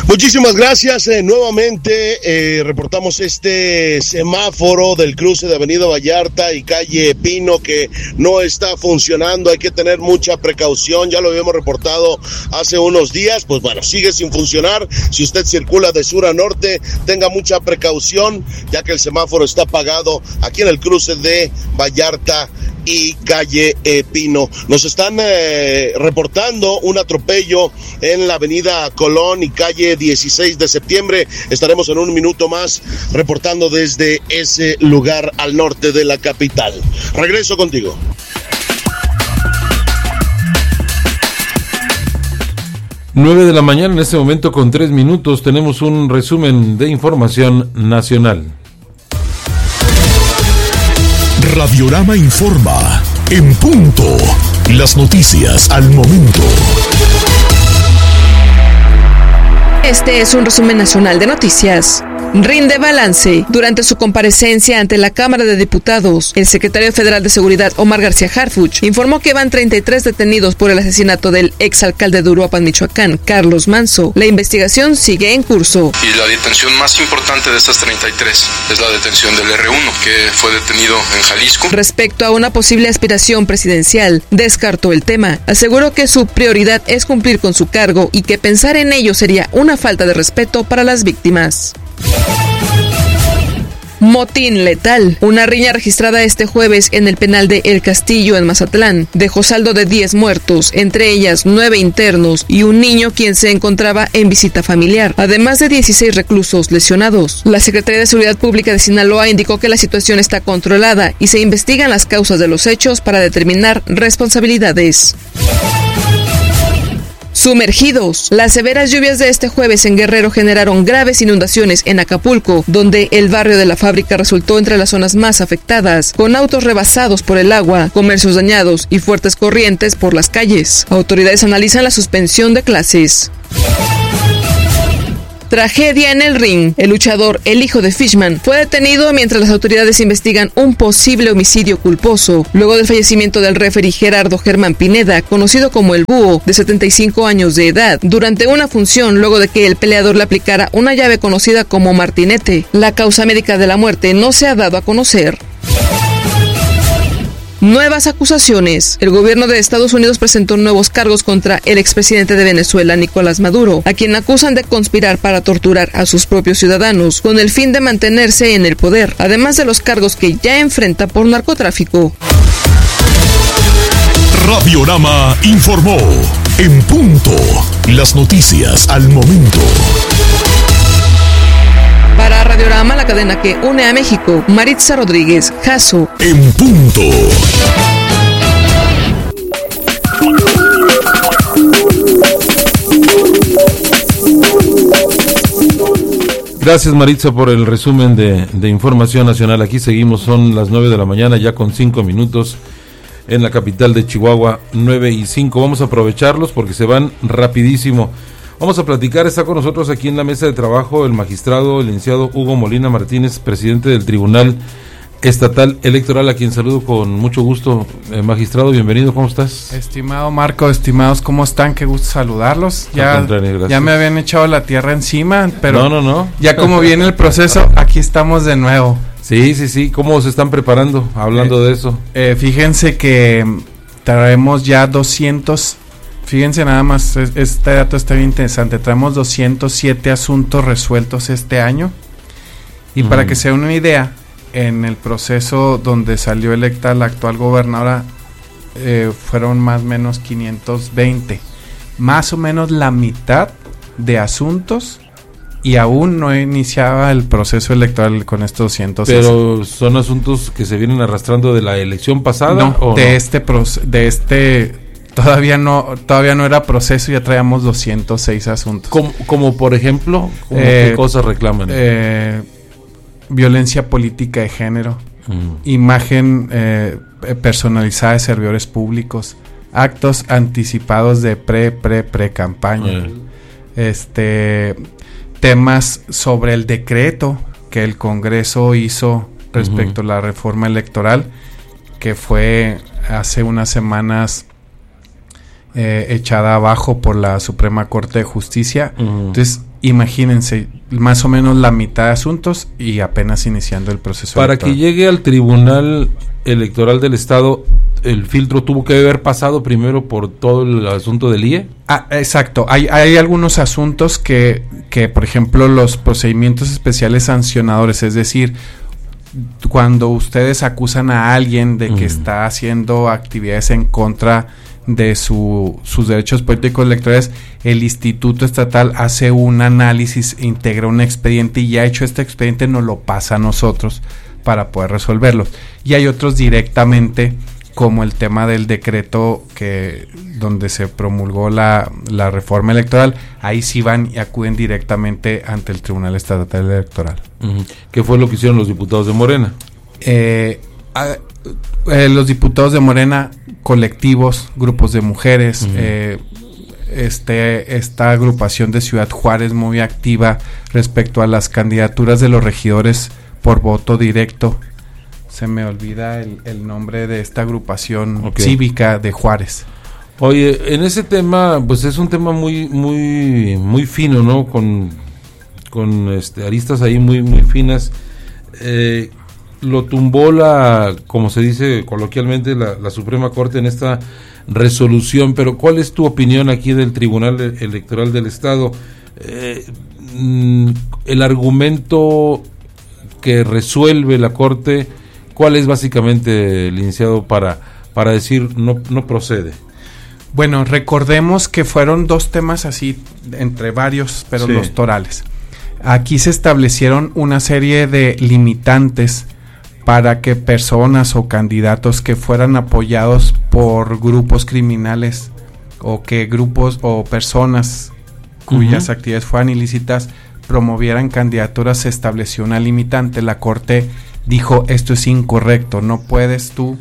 Muchísimas gracias. Nuevamente reportamos este semáforo del cruce de Avenida Vallarta y calle Pino que no está funcionando. Hay que tener mucha precaución. Ya lo habíamos reportado hace unos días. Pues bueno, sigue sin funcionar. Si usted circula de sur a norte, tenga mucha precaución, ya que el semáforo está apagado aquí en el cruce de Vallarta y calle Pino. Nos están reportando un atropello en la avenida Colón y calle 16 de septiembre. Estaremos en un minuto más reportando desde ese lugar al norte de la capital. Regreso contigo. Nueve de la mañana en este momento con 3 minutos. Tenemos un resumen de información nacional. Radiorama informa, en punto, las noticias al momento. Este es un resumen nacional de noticias. Rinde balance. Durante su comparecencia ante la Cámara de Diputados, el secretario federal de Seguridad, Omar García Harfuch, informó que van 33 detenidos por el asesinato del exalcalde de Uruapan, Michoacán, Carlos Manso. La investigación sigue en curso. Y la detención más importante de estas 33 es la detención del R1, que fue detenido en Jalisco. Respecto a una posible aspiración presidencial, descartó el tema. Aseguró que su prioridad es cumplir con su cargo y que pensar en ello sería una falta de respeto para las víctimas. Motín letal. Una riña registrada este jueves en el penal de El Castillo en Mazatlán dejó saldo de 10 muertos, entre ellas 9 internos y un niño quien se encontraba en visita familiar, además de 16 reclusos lesionados. La Secretaría de Seguridad Pública de Sinaloa indicó que la situación está controlada y se investigan las causas de los hechos para determinar responsabilidades. Sumergidos. Las severas lluvias de este jueves en Guerrero generaron graves inundaciones en Acapulco, donde el barrio de la fábrica resultó entre las zonas más afectadas, con autos rebasados por el agua, comercios dañados y fuertes corrientes por las calles. Autoridades analizan la suspensión de clases. Tragedia en el ring. El luchador, el hijo de Fishman, fue detenido mientras las autoridades investigan un posible homicidio culposo, luego del fallecimiento del referee Gerardo Germán Pineda, conocido como el Búho, de 75 años de edad, durante una función luego de que el peleador le aplicara una llave conocida como martinete. La causa médica de la muerte no se ha dado a conocer. Nuevas acusaciones. El gobierno de Estados Unidos presentó nuevos cargos contra el expresidente de Venezuela, Nicolás Maduro, a quien acusan de conspirar para torturar a sus propios ciudadanos con el fin de mantenerse en el poder, además de los cargos que ya enfrenta por narcotráfico. Radiorama informó, en punto, las noticias al momento. Para Radiorama, la cadena que une a México, Maritza Rodríguez, Jasso. En punto. Gracias, Maritza, por el resumen de información nacional. Aquí seguimos, son las 9 de la mañana, ya con 5 minutos en la capital de Chihuahua, 9:05. Vamos a aprovecharlos porque se van rapidísimo. Vamos a platicar, está con nosotros aquí en la mesa de trabajo el magistrado, el licenciado Hugo Molina Martínez, presidente del Tribunal Estatal Electoral, a quien saludo con mucho gusto. Magistrado, bienvenido, ¿cómo estás? Estimado Marco, estimados, ¿cómo están? Qué gusto saludarlos. Ya me habían echado la tierra encima, pero no. Ya como viene el proceso, aquí estamos de nuevo. Sí, ¿cómo se están preparando? Hablando de eso. Fíjense que traemos ya 200... Fíjense nada más, este dato está bien interesante. Traemos 207 asuntos resueltos este año. Y para que se den una idea, en el proceso donde salió electa la actual gobernadora, fueron más o menos 520. Más o menos la mitad de asuntos, y aún no iniciaba el proceso electoral con estos 200. Pero son asuntos que se vienen arrastrando de la elección pasada. No, Todavía no era proceso, ya traíamos 206 asuntos. Como por ejemplo, ¿qué cosas reclaman? Violencia política de género, imagen personalizada de servidores públicos, actos anticipados de pre-campaña, temas sobre el decreto que el Congreso hizo respecto a la reforma electoral, que fue hace unas semanas echada abajo por la Suprema Corte de Justicia. Entonces, imagínense, más o menos la mitad de asuntos y apenas iniciando el proceso para electoral. que llegue al Tribunal Electoral del Estado, el filtro tuvo que haber pasado primero por todo el asunto del IE. Exacto. Hay algunos asuntos que, por ejemplo, los procedimientos especiales sancionadores, es decir, cuando ustedes acusan a alguien de que está haciendo actividades en contra de sus derechos políticos electorales, el Instituto Estatal hace un análisis, integra un expediente y ya hecho este expediente nos lo pasa a nosotros para poder resolverlo. Y hay otros directamente, como el tema del decreto donde se promulgó la reforma electoral, ahí sí van y acuden directamente ante el Tribunal Estatal Electoral. ¿Qué fue lo que hicieron los diputados de Morena? Los diputados de Morena, colectivos, grupos de mujeres, esta agrupación de Ciudad Juárez muy activa respecto a las candidaturas de los regidores por voto directo. Se me olvida el nombre de esta agrupación cívica de Juárez. Oye, en ese tema, pues es un tema muy muy muy fino, ¿no? Con aristas ahí muy muy finas. Lo tumbó como se dice coloquialmente, la Suprema Corte en esta resolución, pero ¿cuál es tu opinión aquí del Tribunal Electoral del Estado? El argumento que resuelve la Corte, ¿cuál es básicamente, licenciado, para decir no procede? Bueno, recordemos que fueron dos temas así, entre varios, pero sí, los torales. Aquí se establecieron una serie de limitantes para que personas o candidatos que fueran apoyados por grupos criminales o que grupos o personas cuyas actividades fueran ilícitas promovieran candidaturas, se estableció una limitante. La Corte dijo, esto es incorrecto, no puedes tú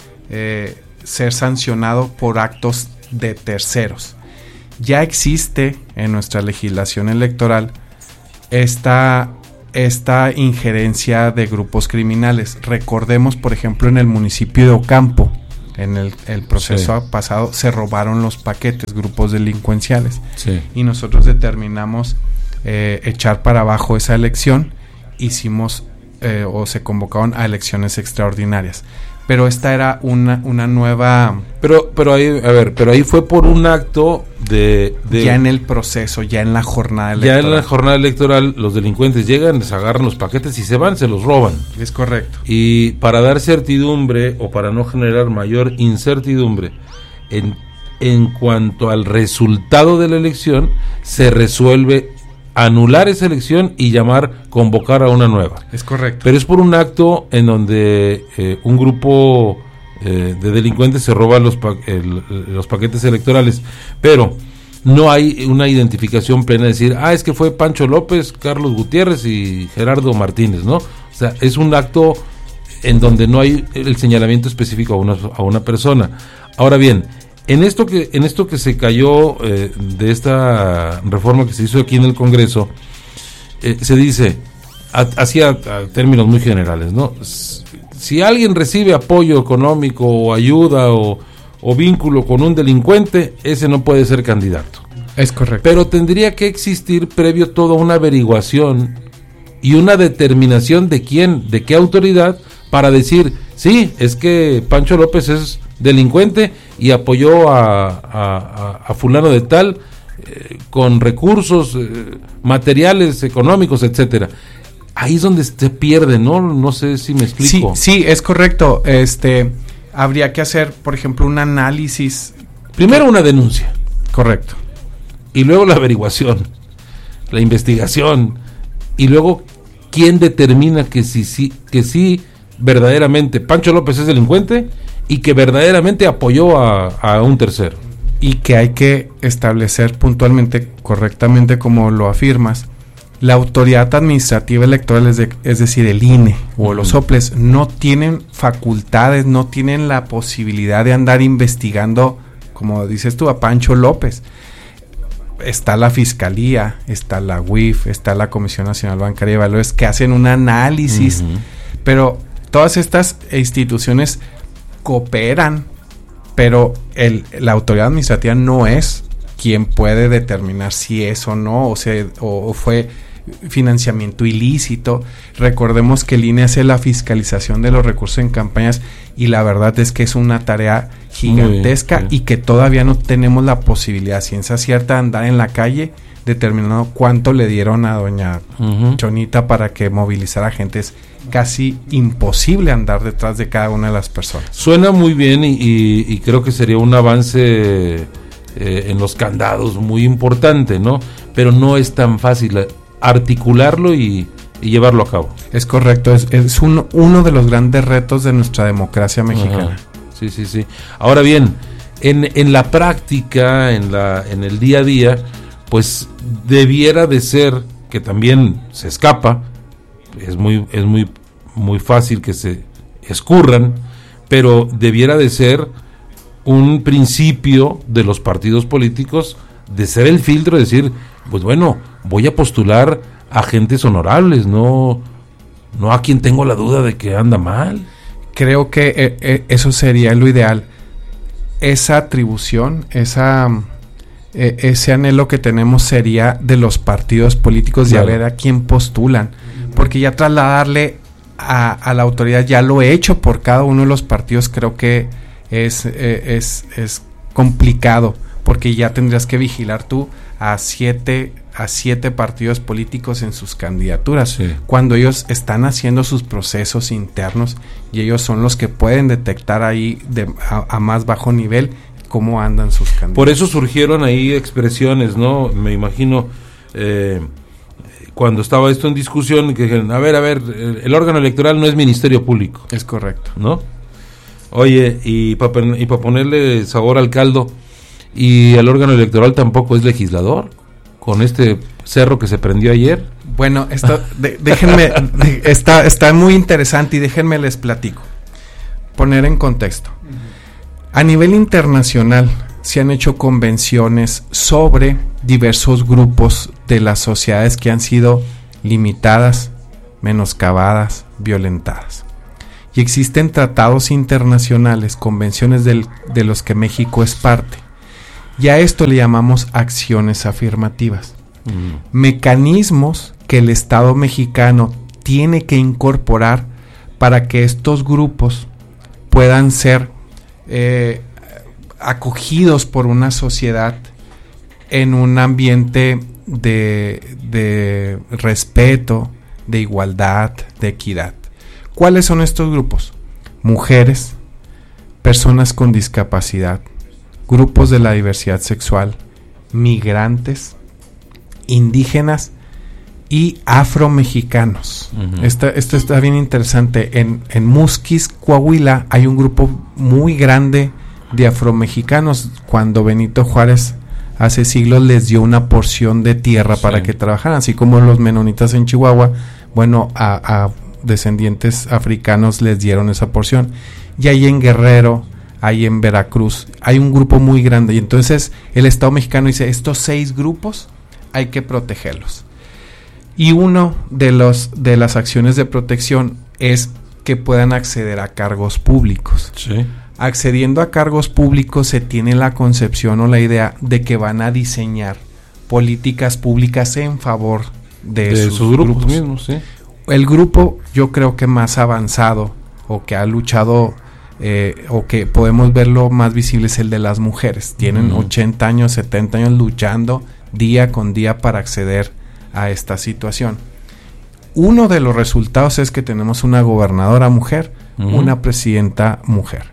ser sancionado por actos de terceros. Ya existe en nuestra legislación electoral esta injerencia de grupos criminales. Recordemos, por ejemplo, en el municipio de Ocampo, en el proceso pasado, se robaron los paquetes, grupos delincuenciales. Y nosotros determinamos echar para abajo esa elección. Hicimos o se convocaron a elecciones extraordinarias. Pero esta era una nueva... Pero ahí fue por un acto de... Ya en el proceso, ya en la jornada electoral. Ya en la jornada electoral los delincuentes llegan, les agarran los paquetes y se van, se los roban. Es correcto. Y para dar certidumbre o para no generar mayor incertidumbre en cuanto al resultado de la elección, se resuelve anular esa elección y convocar a una nueva. Es correcto. Pero es por un acto en donde un grupo de delincuentes se roba los paquetes electorales, pero no hay una identificación plena de decir, es que fue Pancho López, Carlos Gutiérrez y Gerardo Martínez, ¿no? O sea, es un acto en donde no hay el señalamiento específico a una persona. Ahora bien, en esto que se cayó de esta reforma que se hizo aquí en el Congreso, se dice, hacía términos muy generales, ¿no? Si alguien recibe apoyo económico o ayuda o vínculo con un delincuente, ese no puede ser candidato. Es correcto. Pero tendría que existir previo toda una averiguación y una determinación de quién, de qué autoridad, para decir, sí, es que Pancho López es delincuente y apoyó a fulano de tal con recursos materiales, económicos, etcétera. Ahí es donde se pierde, ¿no? No sé si me explico. Sí, es correcto. Habría que hacer, por ejemplo, un análisis. Primero una denuncia. Correcto. Y luego la averiguación, la investigación, y luego quién determina que sí verdaderamente Pancho López es delincuente y que verdaderamente apoyó a un tercero. Y que hay que establecer puntualmente, correctamente, como lo afirmas, la autoridad administrativa electoral, es decir, el INE o los OPLES, no tienen facultades, no tienen la posibilidad de andar investigando, como dices tú, a Pancho López. Está la Fiscalía, está la UIF, está la Comisión Nacional Bancaria de Valores, que hacen un análisis, pero todas estas instituciones cooperan pero la autoridad administrativa no es quien puede determinar si es o no, o fue financiamiento ilícito. Recordemos que el INE hace la fiscalización de los recursos en campañas y la verdad es que es una tarea gigantesca bien. Y que todavía no tenemos la posibilidad, ciencia cierta, de andar en la calle determinando cuánto le dieron a doña Chonita para que movilizara gente. Es casi imposible andar detrás de cada una de las personas. Suena muy bien y creo que sería un avance en los candados muy importante, ¿no? Pero no es tan fácil articularlo y llevarlo a cabo. Es correcto, es uno de los grandes retos de nuestra democracia mexicana. Sí. Ahora bien, en la práctica, en el día a día, pues debiera de ser, que también se escapa, es muy fácil que se escurran, pero debiera de ser un principio de los partidos políticos de ser el filtro, de decir, pues bueno, voy a postular a gentes honorables, no a quien tengo la duda de que anda mal. Creo que eso sería lo ideal. Esa atribución, ese anhelo que tenemos sería de los partidos políticos, claro, de a ver a quién postulan, porque ya trasladarle a la autoridad, ya lo he hecho por cada uno de los partidos, creo que es complicado, porque ya tendrías que vigilar tú a siete partidos políticos en sus candidaturas, sí, cuando ellos están haciendo sus procesos internos y ellos son los que pueden detectar ahí a más bajo nivel cómo andan sus candidatos. Por eso surgieron ahí expresiones, ¿no? Me imagino cuando estaba esto en discusión, que dijeron, a ver, el órgano electoral no es ministerio público. Es correcto. ¿No? Oye, y para ponerle sabor al caldo, y el órgano electoral tampoco es legislador, con este cerro que se prendió ayer. Bueno, déjenme, está muy interesante y déjenme les platico. Poner en contexto. A nivel internacional se han hecho convenciones sobre diversos grupos de las sociedades que han sido limitadas, menoscabadas, violentadas. Y existen tratados internacionales, convenciones de los que México es parte. Y a esto le llamamos acciones afirmativas. Mecanismos que el Estado mexicano tiene que incorporar para que estos grupos puedan ser acogidos por una sociedad en un ambiente de respeto, de igualdad, de equidad. ¿Cuáles son estos grupos? Mujeres, personas con discapacidad, grupos de la diversidad sexual, migrantes, indígenas y afromexicanos. Esto está bien interesante. En Musquis, Coahuila, hay un grupo muy grande de afromexicanos. Cuando Benito Juárez hace siglos les dio una porción de tierra, sí, para que trabajaran, así como los menonitas en Chihuahua, bueno, a descendientes africanos les dieron esa porción. Y ahí en Guerrero, ahí en Veracruz, hay un grupo muy grande. Y entonces el Estado mexicano dice, estos 6 grupos hay que protegerlos. Y uno de las acciones de protección es que puedan acceder a cargos públicos. Sí. Accediendo a cargos públicos se tiene la concepción o la idea de que van a diseñar políticas públicas en favor de sus grupos mismos, sí. El grupo, yo creo que más avanzado o que ha luchado o que podemos verlo más visible es el de las mujeres. Tienen 80 años, 70 años luchando día con día para acceder a esta situación. Uno de los resultados es que tenemos una gobernadora mujer, una presidenta mujer.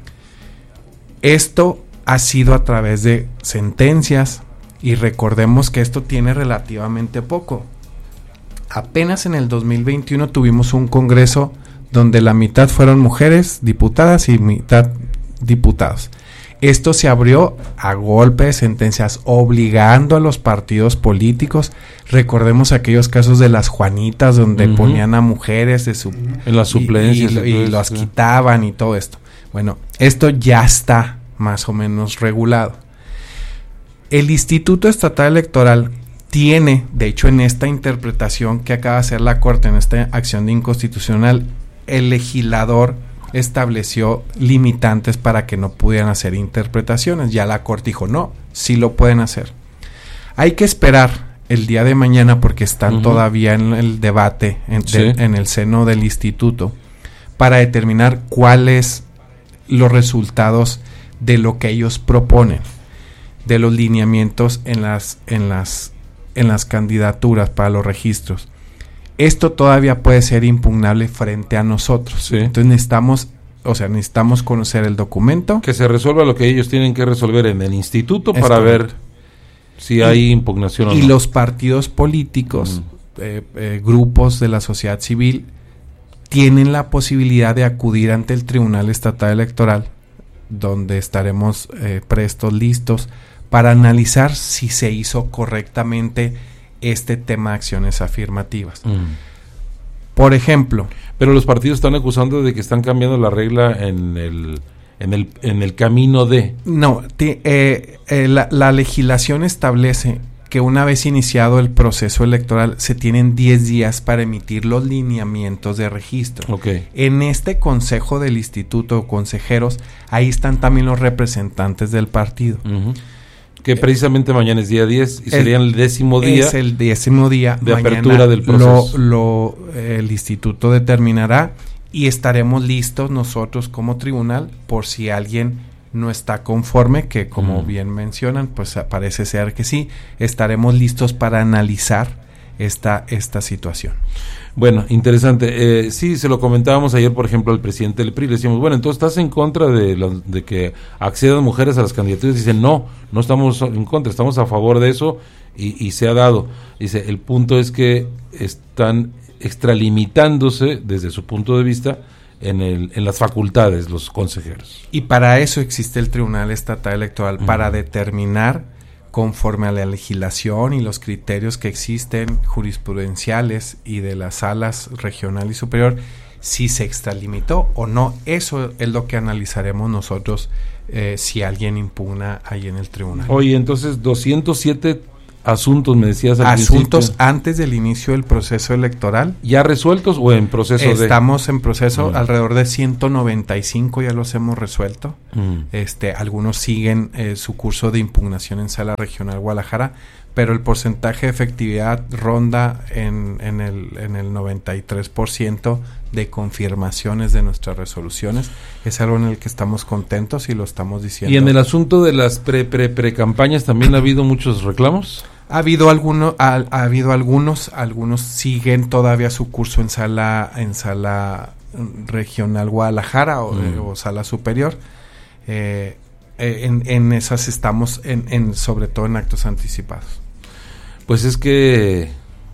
Esto ha sido a través de sentencias y recordemos que esto tiene relativamente poco. Apenas en el 2021 tuvimos un congreso donde la mitad fueron mujeres diputadas y mitad diputados. Esto se abrió a golpe de sentencias, obligando a los partidos políticos. Recordemos aquellos casos de las Juanitas, donde ponían a mujeres en las suplencias y las quitaban y todo esto. Bueno, esto ya está más o menos regulado. El Instituto Estatal Electoral tiene, de hecho, en esta interpretación que acaba de hacer la Corte, en esta acción de inconstitucional, el legislador estableció limitantes para que no pudieran hacer interpretaciones. Ya la Corte dijo, no, sí lo pueden hacer. Hay que esperar el día de mañana porque están todavía en el debate en el seno del instituto para determinar cuáles los resultados de lo que ellos proponen, de los lineamientos en las candidaturas para los registros. Esto todavía puede ser impugnable frente a nosotros. Sí. Entonces necesitamos conocer el documento. Que se resuelva lo que ellos tienen que resolver en el instituto para ver si hay impugnación o no. Y los partidos políticos, grupos de la sociedad civil, tienen la posibilidad de acudir ante el Tribunal Estatal Electoral, donde estaremos prestos, listos, para analizar si se hizo correctamente este tema de acciones afirmativas. Por ejemplo... Pero los partidos están acusando de que están cambiando la regla en el camino de... No, la legislación establece que una vez iniciado el proceso electoral se tienen 10 días para emitir los lineamientos de registro. Okay. En este consejo del instituto, consejeros, ahí están también los representantes del partido. Que precisamente mañana es día 10 y sería el 10º día. Es el 10º día de apertura del proceso. El instituto determinará y estaremos listos nosotros como tribunal por si alguien no está conforme, que como bien mencionan, pues parece ser que sí, estaremos listos para analizar esta situación. Bueno, interesante. Sí, se lo comentábamos ayer, por ejemplo, al presidente del PRI. Le decíamos, bueno, entonces estás en contra de que accedan mujeres a las candidaturas. Dice, no estamos en contra, estamos a favor de eso y se ha dado. Dice, el punto es que están extralimitándose desde su punto de vista en las facultades los consejeros. Y para eso existe el Tribunal Estatal Electoral, para determinar, conforme a la legislación y los criterios que existen jurisprudenciales y de las salas regional y superior, si se extralimitó o no. Eso es lo que analizaremos nosotros si alguien impugna ahí en el tribunal. Oye, entonces 207 asuntos, me decías al asuntos principio. Antes del inicio del proceso electoral. ¿Ya resueltos o en proceso Estamos en proceso, alrededor de 195 ya los hemos resuelto. Algunos siguen su curso de impugnación en Sala Regional Guadalajara, pero el porcentaje de efectividad ronda en el 93% de confirmaciones de nuestras resoluciones. Es algo en el que estamos contentos y lo estamos diciendo. ¿Y en el asunto de las pre-campañas también ha habido muchos reclamos? Ha habido algunos siguen todavía su curso en sala regional Guadalajara o sala superior. En esas estamos sobre todo en actos anticipados. Pues es que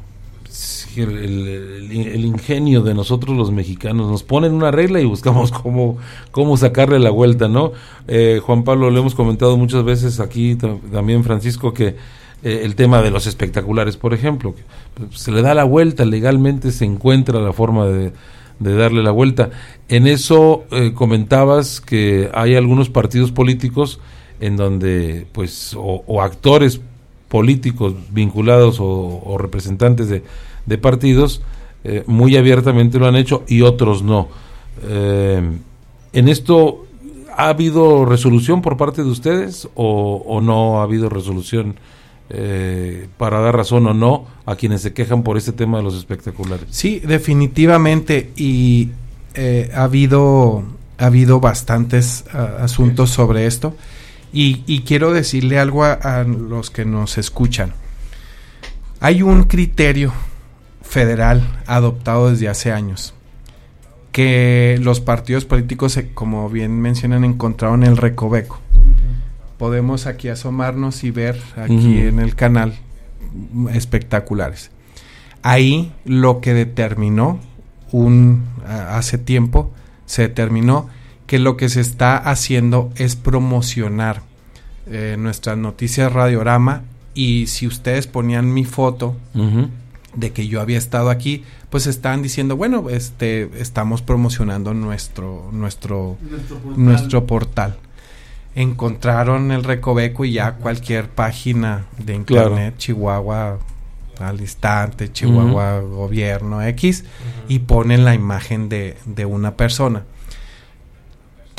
el ingenio de nosotros los mexicanos nos ponen una regla y buscamos cómo sacarle la vuelta, ¿no? Juan Pablo, lo hemos comentado muchas veces aquí también, Francisco, que el tema de los espectaculares, por ejemplo, que se le da la vuelta, legalmente se encuentra la forma de darle la vuelta. En eso comentabas que hay algunos partidos políticos en donde pues o actores políticos vinculados o representantes de partidos muy abiertamente lo han hecho y otros no. ¿En esto ha habido resolución por parte de ustedes o no ha habido resolución para dar razón o no a quienes se quejan por este tema de los espectaculares? Sí, definitivamente, y ha habido bastantes asuntos sobre esto, y quiero decirle algo a los que nos escuchan. Hay un criterio federal adoptado desde hace años que los partidos políticos, como bien mencionan, encontraron el recoveco. Podemos aquí asomarnos y ver aquí en el canal espectaculares. Ahí lo que determinó hace tiempo, se determinó que lo que se está haciendo es promocionar nuestras noticias Radiorama, y si ustedes ponían mi foto de que yo había estado aquí, pues estaban diciendo, bueno, estamos promocionando nuestro portal. Encontraron el recoveco y ya cualquier página de internet, claro. Chihuahua al instante, Chihuahua gobierno X, y ponen la imagen de una persona.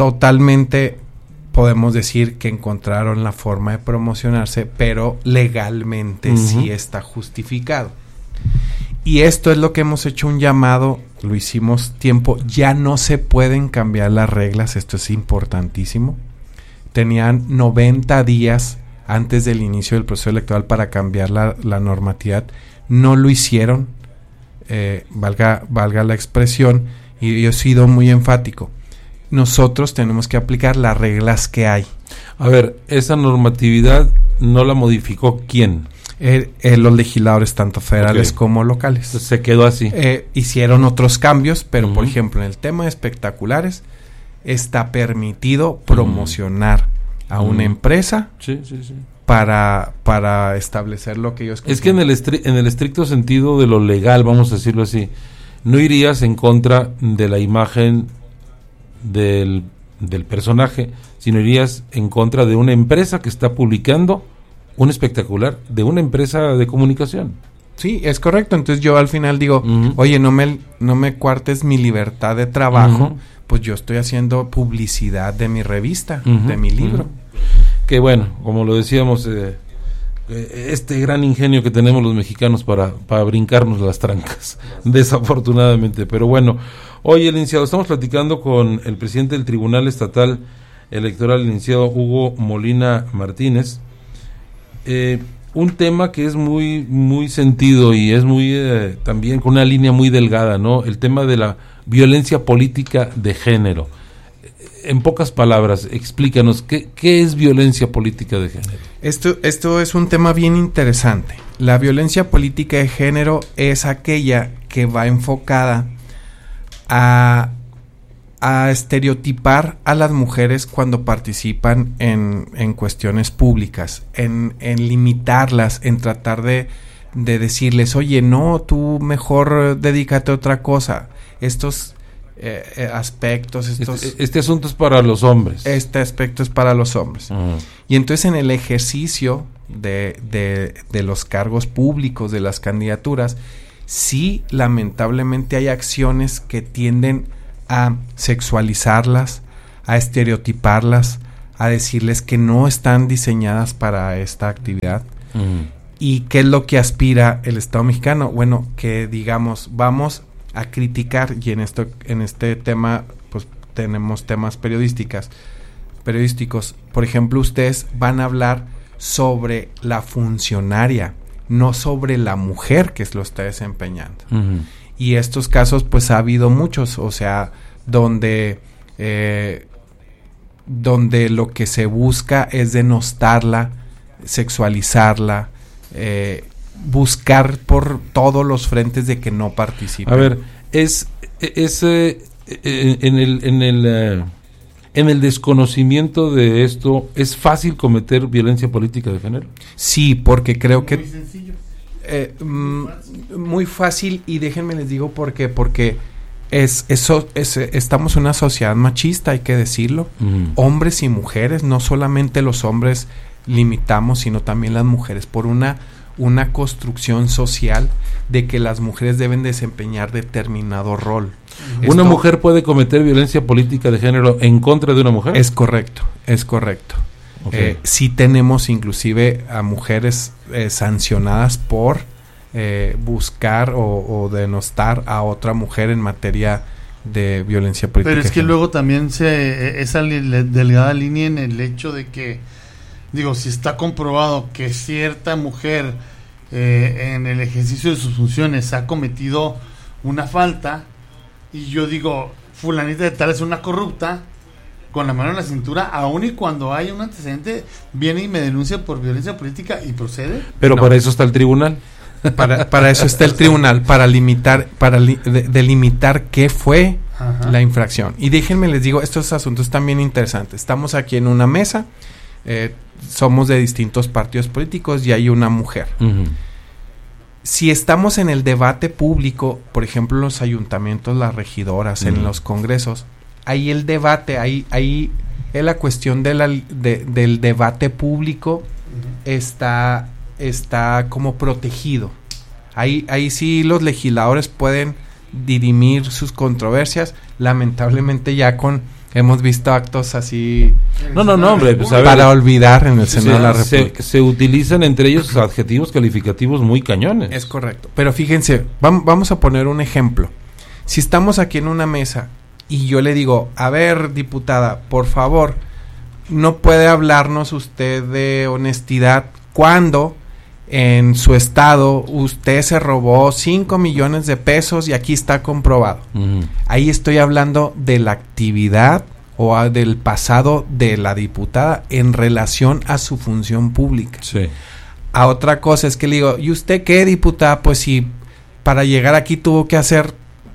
totalmente podemos decir que encontraron la forma de promocionarse, pero legalmente sí está justificado. Y esto es lo que hemos hecho un llamado, lo hicimos tiempo, ya no se pueden cambiar las reglas, esto es importantísimo. Tenían 90 días antes del inicio del proceso electoral para cambiar la normatividad, no lo hicieron, valga la expresión, y yo he sido muy enfático. Nosotros tenemos que aplicar las reglas que hay. A ver, esa normatividad no la modificó ¿quién? Los legisladores, tanto federales como locales. Entonces se quedó así. Hicieron otros cambios, pero por ejemplo, en el tema de espectaculares, está permitido promocionar a una empresa para establecer lo que ellos... Es que en el estricto sentido de lo legal, vamos a decirlo así, no irías en contra de la imagen del personaje, sino irías en contra de una empresa que está publicando un espectacular de una empresa de comunicación. Sí, es correcto. Entonces yo al final digo, oye, no me cuartes mi libertad de trabajo, pues yo estoy haciendo publicidad de mi revista, de mi libro. Que bueno, como lo decíamos, este gran ingenio que tenemos los mexicanos para brincarnos las trancas, desafortunadamente. Pero bueno, oye, licenciado, estamos platicando con el presidente del Tribunal Estatal Electoral, el licenciado Hugo Molina Martínez. Un tema que es muy muy sentido y es muy también con una línea muy delgada, ¿no? El tema de la violencia política de género. En pocas palabras, explícanos ¿qué es violencia política de género? Esto es un tema bien interesante. La violencia política de género es aquella que va enfocada a estereotipar a las mujeres cuando participan en cuestiones públicas, en limitarlas, en tratar de decirles, oye, no, tú mejor dedícate a otra cosa. Estos aspectos, este asunto es para los hombres. Este aspecto es para los hombres. Y entonces en el ejercicio de los cargos públicos, de las candidaturas, sí, lamentablemente hay acciones que tienden a sexualizarlas, a estereotiparlas, a decirles que no están diseñadas para esta actividad. ¿Y qué es lo que aspira el Estado mexicano? Bueno, que digamos, vamos a criticar, y en este tema pues tenemos temas periodísticos. Por ejemplo, ustedes van a hablar sobre la funcionaria, no sobre la mujer que lo está desempeñando. Y estos casos pues ha habido muchos, o sea, donde lo que se busca es denostarla, sexualizarla, buscar por todos los frentes de que no participen. A ver, en el desconocimiento de esto, ¿es fácil cometer violencia política de género? Sí, porque creo que... Muy sencillo. Muy fácil, y déjenme les digo porque estamos en una sociedad machista, hay que decirlo. Hombres y mujeres, no solamente los hombres limitamos, sino también las mujeres, por una construcción social de que las mujeres deben desempeñar determinado rol. ¿Una mujer puede cometer violencia política de género en contra de una mujer? Es correcto. Okay. Sí tenemos inclusive a mujeres sancionadas por buscar o denostar a otra mujer en materia de violencia política. Pero es que luego también esa delgada línea en el hecho de que, digo, si está comprobado que cierta mujer en el ejercicio de sus funciones ha cometido una falta, y yo digo, fulanita de tal es una corrupta, con la mano en la cintura, aun y cuando hay un antecedente, viene y me denuncia por violencia política y procede. Pero no. Para eso está el tribunal. Para eso está el tribunal, para delimitar qué fue la infracción. Y déjenme les digo, estos asuntos están bien interesantes. Estamos aquí en una mesa, somos de distintos partidos políticos y hay una mujer. Si estamos en el debate público, por ejemplo, en los ayuntamientos, las regidoras, en los congresos, ahí el debate, ahí es la cuestión del debate público está como protegido. Ahí sí los legisladores pueden dirimir sus controversias, lamentablemente ya con Hemos visto actos así. No, hombre. Pues, para olvidar en el Senado de la República. Se utilizan entre ellos adjetivos calificativos muy cañones. Es correcto. Pero fíjense, vamos a poner un ejemplo. Si estamos aquí en una mesa y yo le digo, a ver, diputada, por favor, ¿no puede hablarnos usted de honestidad cuando en su estado usted se robó 5 millones de pesos y aquí está comprobado? Uh-huh. Ahí estoy hablando de la actividad o del pasado de la diputada en relación a su función pública. Sí. A otra cosa es que le digo, ¿y usted qué, diputada? Pues si para llegar aquí tuvo que hacer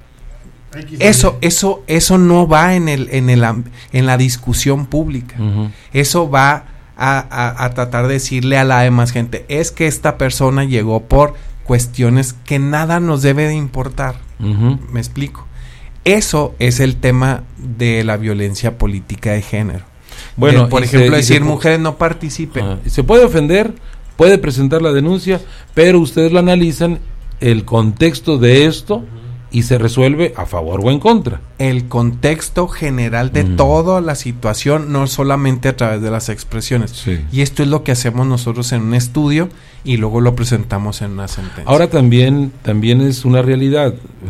eso no va en la discusión pública. Uh-huh. Eso va a tratar de decirle a la demás gente, es que esta persona llegó por cuestiones que nada nos debe de importar. Uh-huh. ¿Me explico? Eso es el tema de la violencia política de género. Bueno, por ejemplo, decir mujeres no participen. Se puede ofender, puede presentar la denuncia, pero ustedes lo analizan el contexto de esto y se resuelve a favor o en contra. El contexto general de toda la situación, no solamente a través de las expresiones. Sí. Y esto es lo que hacemos nosotros en un estudio y luego lo presentamos en una sentencia. Ahora también es una realidad.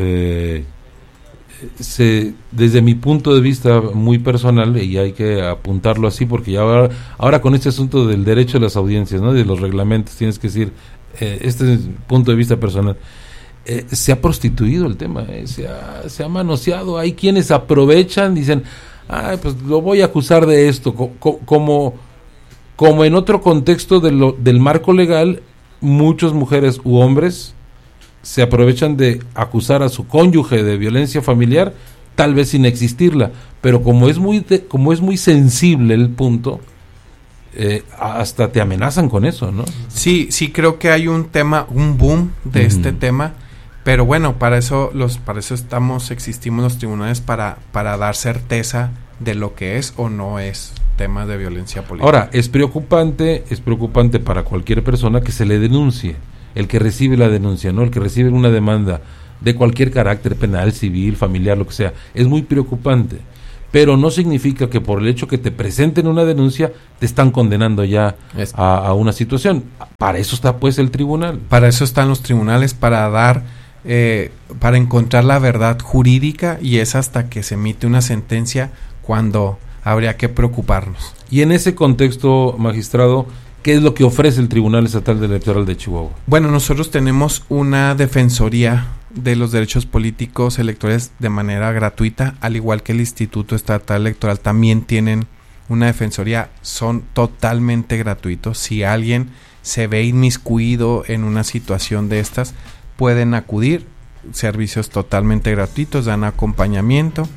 Desde mi punto de vista muy personal, y hay que apuntarlo así porque ya ahora con este asunto del derecho de las audiencias, ¿no?, de los reglamentos, tienes que decir, este es mi punto de vista personal. Se ha prostituido el tema, se ha manoseado. Hay quienes aprovechan, dicen, pues lo voy a acusar de esto, como en otro contexto del marco legal, muchas mujeres u hombres se aprovechan de acusar a su cónyuge de violencia familiar, tal vez sin existirla, pero como es muy sensible el punto, hasta te amenazan con eso, ¿no? Sí, creo que hay un boom de este tema. Pero bueno, para eso existimos los tribunales para dar certeza de lo que es o no es tema de violencia política. Ahora, es preocupante para cualquier persona que se le denuncie, el que recibe la denuncia, ¿no? El que recibe una demanda de cualquier carácter, penal, civil, familiar, lo que sea, es muy preocupante. Pero no significa que por el hecho que te presenten una denuncia te están condenando ya a una situación. Para eso está pues el tribunal. Para eso están los tribunales, para encontrar la verdad jurídica, y es hasta que se emite una sentencia cuando habría que preocuparnos. Y en ese contexto, magistrado, ¿qué es lo que ofrece el Tribunal Estatal Electoral de Chihuahua? Bueno, nosotros tenemos una defensoría de los derechos políticos electorales de manera gratuita, al igual que el Instituto Estatal Electoral también tienen una defensoría, son totalmente gratuitos. Si alguien se ve inmiscuido en una situación de estas, pueden acudir, servicios totalmente gratuitos, dan acompañamiento,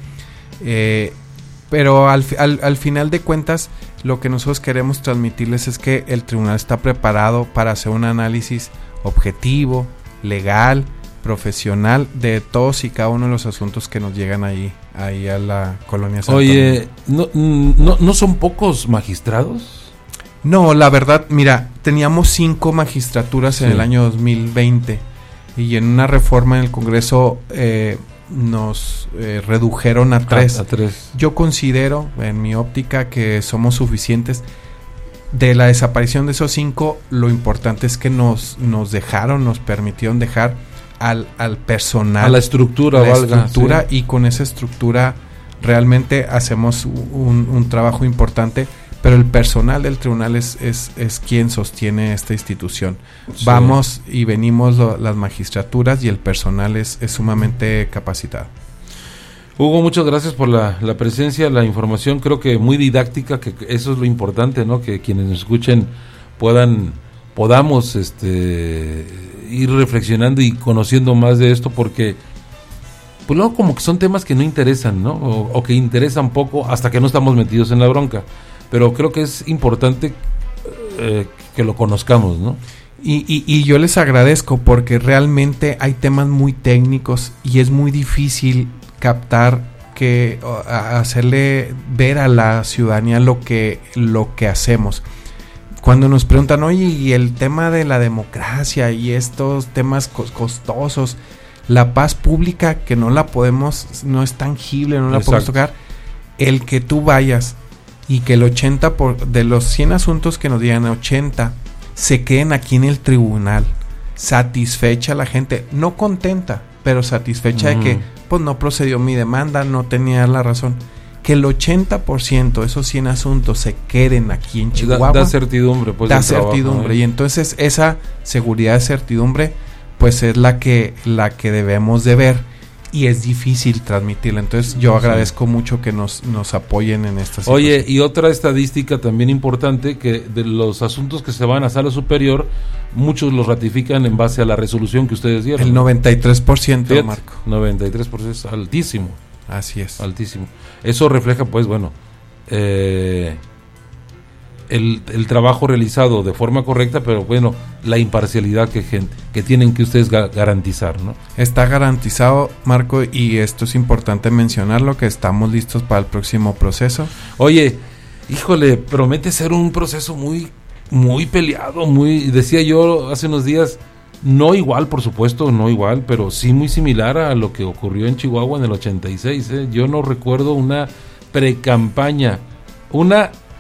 pero al final de cuentas lo que nosotros queremos transmitirles es que el tribunal está preparado para hacer un análisis objetivo, legal, profesional de todos y cada uno de los asuntos que nos llegan ahí a la colonia Santo. Oye, ¿no son pocos magistrados? No, la verdad, mira, teníamos 5 magistraturas en el año 2020 y en una reforma en el Congreso nos redujeron a 3. A 3. Yo considero, en mi óptica, que somos suficientes. De la desaparición de esos 5, lo importante es que nos permitieron dejar al personal, a la estructura, sí. Y con esa estructura realmente hacemos un trabajo importante, pero el personal del tribunal es quien sostiene esta institución. Sí. Vamos y venimos las magistraturas y el personal es sumamente capacitado. Hugo, muchas gracias por la presencia, la información, creo que muy didáctica, que eso es lo importante, ¿no? Que quienes nos escuchen podamos ir reflexionando y conociendo más de esto, porque pues luego como que son temas que no interesan, ¿no? O que interesan poco hasta que no estamos metidos en la bronca. Pero creo que es importante que lo conozcamos, ¿no? Y yo les agradezco porque realmente hay temas muy técnicos y es muy difícil captar, hacerle ver a la ciudadanía lo que hacemos. Cuando nos preguntan, oye, y el tema de la democracia y estos temas costosos, la paz pública que no es tangible, no la podemos tocar, el que tú vayas y que el 80 de los 100 asuntos que nos digan 80 se queden aquí en el tribunal, satisfecha la gente, no contenta, pero satisfecha de que pues no procedió mi demanda, no tenía la razón. Que el 80% de esos 100 asuntos se queden aquí en Chihuahua. Da certidumbre, pues. Da certidumbre. Y entonces esa seguridad de certidumbre, pues es la que debemos de ver. Y es difícil transmitirla. Entonces yo agradezco mucho que nos apoyen en esta situación. Oye, y otra estadística también importante, que de los asuntos que se van a sala superior, muchos los ratifican en base a la resolución que ustedes dieron. El 93%, Fíjate, Marco. 93% es altísimo. Así es. Altísimo. Eso refleja, pues, bueno, el trabajo realizado de forma correcta, pero bueno, la imparcialidad que tienen que ustedes garantizar, ¿no? Está garantizado, Marco, y esto es importante mencionarlo, que estamos listos para el próximo proceso. Oye, híjole, promete ser un proceso muy, muy peleado, decía yo hace unos días, no igual, por supuesto, no igual, pero sí muy similar a lo que ocurrió en Chihuahua en el 86, ¿eh? Yo no recuerdo una precampaña, un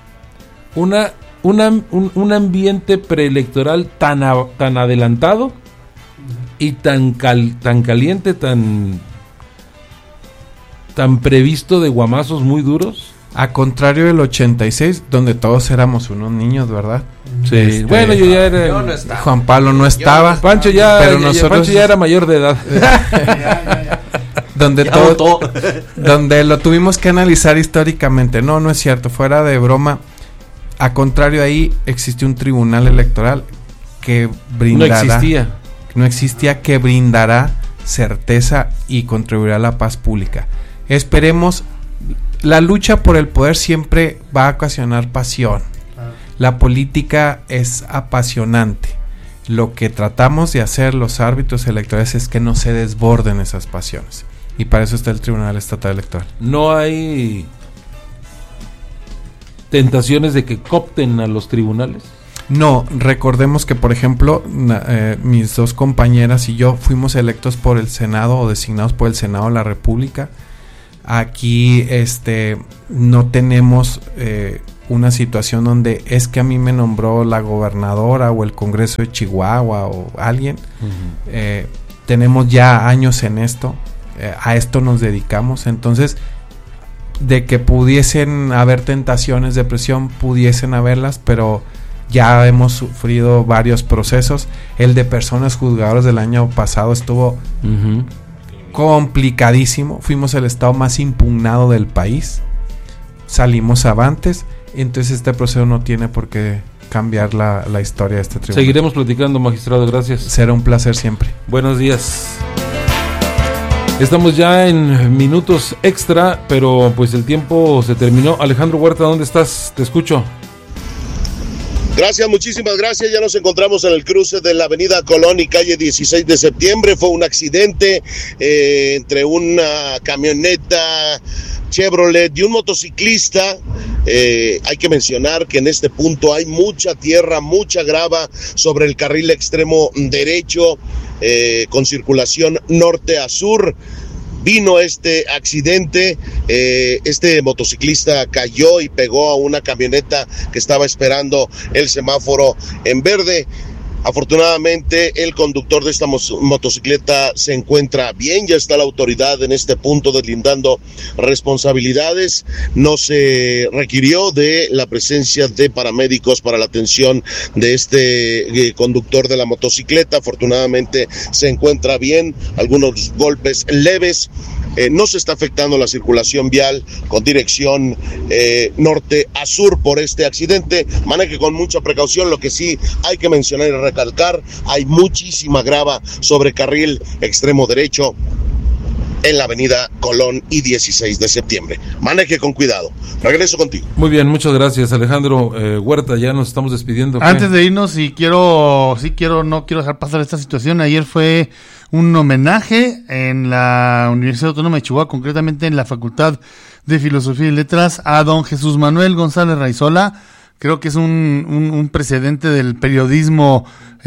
ambiente preelectoral tan adelantado y tan caliente, tan previsto de guamazos muy duros. A contrario del 86, donde todos éramos unos niños, ¿verdad? Sí. Bueno, yo ya era... Yo no estaba. Juan Pablo no estaba. Pancho ya, pero nosotros... Pancho ya era mayor de edad. Donde lo tuvimos que analizar históricamente. No es cierto, fuera de broma. A contrario, ahí existió un tribunal electoral que brindará... No existía, que brindará certeza y contribuirá a la paz pública. Esperemos... La lucha por el poder siempre va a ocasionar pasión. La política es apasionante. Lo que tratamos de hacer los árbitros electorales es que no se desborden esas pasiones. Y para eso está el Tribunal Estatal Electoral. No hay tentaciones de que coopten a los tribunales. No, recordemos que, por ejemplo, mis dos compañeras y yo fuimos electos por el Senado o designados por el Senado de la República. Aquí no tenemos una situación donde es que a mí me nombró la gobernadora o el Congreso de Chihuahua o alguien. Tenemos ya años en esto, a esto nos dedicamos. Entonces, de que pudiesen haber tentaciones de presión, pudiesen haberlas, pero ya hemos sufrido varios procesos. El de personas juzgadoras del año pasado estuvo... complicadísimo. Fuimos el estado más impugnado del país, salimos avantes, entonces este proceso no tiene por qué cambiar la historia de este tribunal. Seguiremos platicando, magistrado, gracias. Será un placer siempre. Buenos días. Estamos ya en minutos extra, pero pues el tiempo se terminó. Alejandro Huerta, ¿dónde estás? Te escucho. Gracias, muchísimas gracias. Ya nos encontramos en el cruce de la avenida Colón y calle 16 de septiembre. Fue un accidente entre una camioneta Chevrolet y un motociclista. Hay que mencionar que en este punto hay mucha tierra, mucha grava sobre el carril extremo derecho con circulación norte a sur. Vino este accidente, este motociclista cayó y pegó a una camioneta que estaba esperando el semáforo en verde. Afortunadamente el conductor de esta motocicleta se encuentra bien, ya está la autoridad en este punto deslindando responsabilidades. No se requirió de la presencia de paramédicos para la atención de este conductor de la motocicleta. Afortunadamente se encuentra bien, algunos golpes leves. No se está afectando la circulación vial con dirección norte a sur por este accidente. Maneje con mucha precaución. Lo que sí hay que mencionar y recalcar, hay muchísima grava sobre carril extremo derecho en la avenida Colón y 16 de septiembre. Maneje con cuidado. Regreso contigo. Muy bien, muchas gracias, Alejandro Huerta. Ya nos estamos despidiendo. Antes de irnos, no quiero dejar pasar esta situación. Ayer fue un homenaje en la Universidad Autónoma de Chihuahua, concretamente en la Facultad de Filosofía y Letras, a don Jesús Manuel González Raizola. Creo que es un precedente del periodismo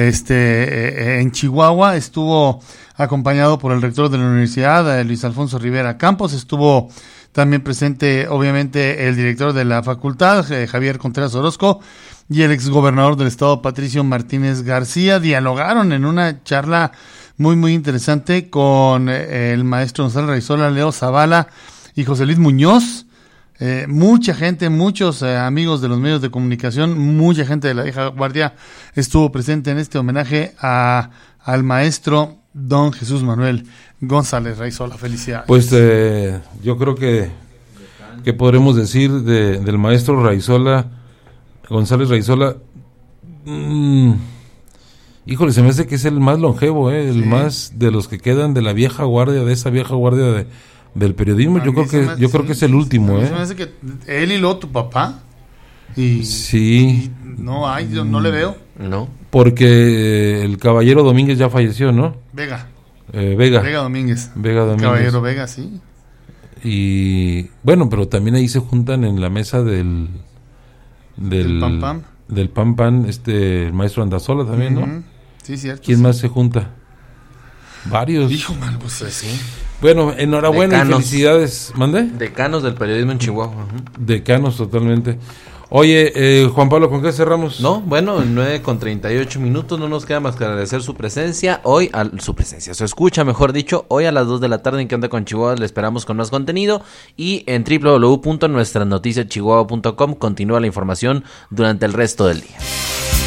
en Chihuahua. Estuvo acompañado por el rector de la universidad, Luis Alfonso Rivera Campos. Estuvo también presente obviamente el director de la facultad, Javier Contreras Orozco, y el exgobernador del estado, Patricio Martínez García. Dialogaron en una charla muy, muy interesante con el maestro González Raizola, Leo Zavala y José Luis Muñoz. Mucha gente, muchos amigos de los medios de comunicación, mucha gente de la vieja guardia estuvo presente en este homenaje al maestro don Jesús Manuel González Raizola. Felicidades. Pues yo creo que podremos decir del maestro Raizola, González Raizola, híjole, se me hace que es el más longevo, el más de los que quedan de la vieja guardia, de esa vieja guardia del periodismo. Yo creo que es el último, Se me hace que él y luego tu papá. Y no hay, yo no le veo. No. Porque el caballero Domínguez ya falleció, ¿no? Vega Domínguez. Caballero Vega, sí. Y bueno, pero también ahí se juntan en la mesa del Pam Pam, el maestro Andazola también, ¿no? Sí, cierto. ¿Quién más se junta? Varios. Hijo, man, pues sí. Bueno, enhorabuena y felicidades. ¿Mande? Decanos del periodismo en Chihuahua. Decanos, totalmente. Oye, Juan Pablo, ¿con qué cerramos? No, bueno, 9:38 minutos, no nos queda más que agradecer su presencia. Su escucha, mejor dicho, hoy a las 2 de la tarde en ¿Qué onda con Chihuahua? Le esperamos con más contenido, y en www.nuestranoticiaschihuahua.com continúa la información durante el resto del día.